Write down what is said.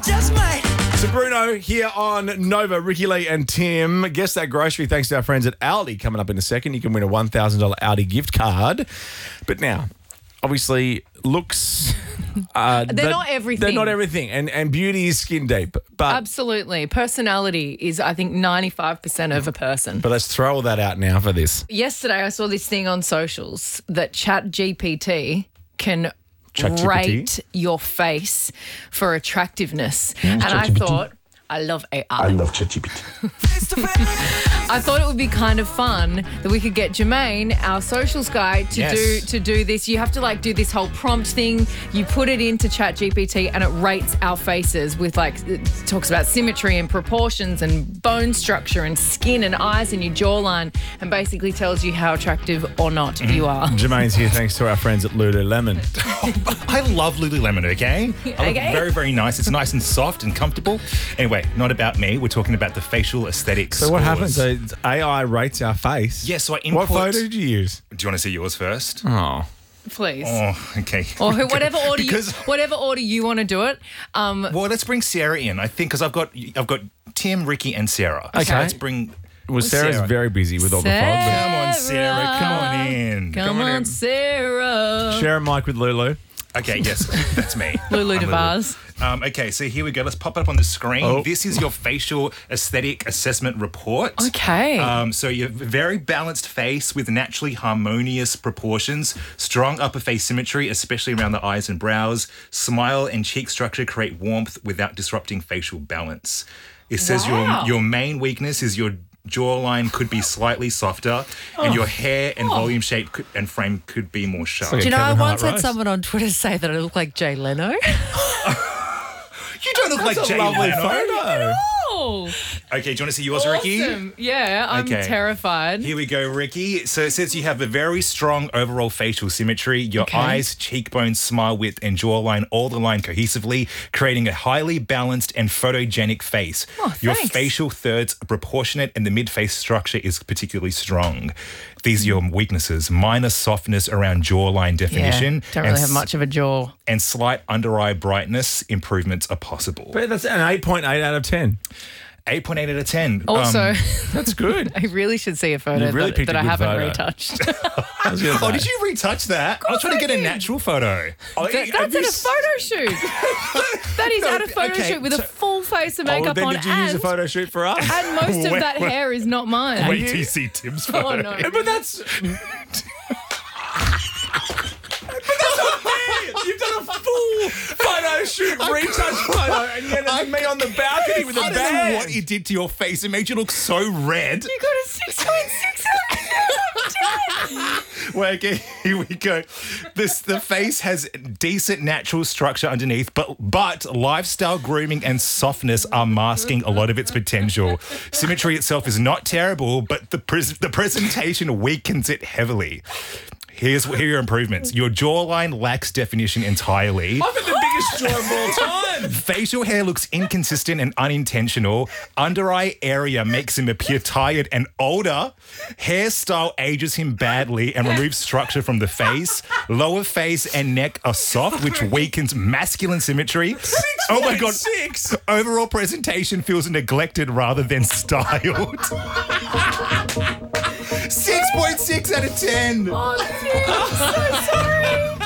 Just might. So Bruno here on Nova, Ricky Lee and Tim. Guess that grocery thanks to our friends at Aldi. Coming up in a second, you can win a $1,000 Aldi gift card. But now, obviously, looks... They're not everything. They're not everything. And beauty is skin deep. But Absolutely. Personality is, I think, 95% of a person. let's throw all that out now for this. Yesterday, I saw this thing on socials that ChatGPT can ChatGPT? rate your face for attractiveness. And I thought, I love AI. I love ChatGPT. I thought it would be kind of fun that we could get Jermaine, our socials guy, to do this. You have to do this whole prompt thing. You put it into ChatGPT and it rates our faces with it talks about symmetry and proportions and bone structure and skin and eyes and your jawline and basically tells you how attractive or not you are. Jermaine's here thanks to our friends at Lululemon. I love Lululemon, okay? Okay. Very, very nice. It's nice and soft and comfortable. Anyway, not about me. We're talking about the facial aesthetics. So what happens? So AI rates our face. Yeah, so I What input... photo did you use? Do you want to see yours first? Oh. Please. Oh, okay. Or whatever order Because- whatever order you want to do it. Well, let's bring Sarah in. I think because I've got Tim, Ricky, and Sarah. Okay. So let's bring. Well, Sarah's Sarah. very busy with all the fog. Come on, Sarah. Come on in. Come on, in. Sarah. Share a mic with Lulu. Okay, yes, that's me. Lulu I'm DeVars. Okay, so here we go. Let's pop it up on the screen. Oh. This is your facial aesthetic assessment report. Okay. So you have a very balanced face with naturally harmonious proportions, strong upper face symmetry, especially around the eyes and brows. Smile and cheek structure create warmth without disrupting facial balance. It says Wow. your main weakness is your jawline could be slightly softer, and your hair and volume shape and frame could be more sharp. like Do you know, I Kevin Hart once had roast. someone on Twitter say that I look like Jay Leno. You don't look like Jay Lovely Leno. photo. Oh, Okay, do you want to see yours, Ricky? awesome. Yeah, I'm Okay. terrified. Here we go, Ricky. So it says you have a very strong overall facial symmetry. Your Okay. eyes, cheekbones, smile width, and jawline all align cohesively, creating a highly balanced and photogenic face. Oh, Your thanks. facial thirds are proportionate and the mid-face structure is particularly strong. These are your weaknesses. Minor softness around jawline definition. Yeah, don't really have much of a jaw. And slight under-eye brightness improvements are possible. But that's an 8.8 out of 10. 8.8 out of 10. Also, That's good. I really should see a photo You really that, picked that a I good haven't photo. retouched. Oh, did you retouch that? I was trying to get a natural photo. That's at a photo shoot. That is at a photo okay, shoot with a so- full face of Oh, makeup then on, did you use a photo shoot for us? and most of that hair is not mine. Wait till you see Tim's photo. Oh no! But that's... You've done a full photo shoot, retouch photo, and yet it's me on the balcony with a I don't know bag. what it did to your face. It made you look so red. You got a 6.6 out of 10. Well, okay, here we go. The face has decent natural structure underneath, but lifestyle grooming and softness are masking a lot of its potential. Symmetry itself is not terrible, but the presentation weakens it heavily. Here are your improvements. Your jawline lacks definition entirely. I've got the biggest jaw of all time. Facial hair looks inconsistent and unintentional. Under eye area makes him appear tired and older. Hairstyle ages him badly and removes structure from the face. Lower face and neck are soft, which weakens masculine symmetry. Oh my God. 6. Overall presentation feels neglected rather than styled. 6.6 out of 10. Oh, Tim, I'm so sorry.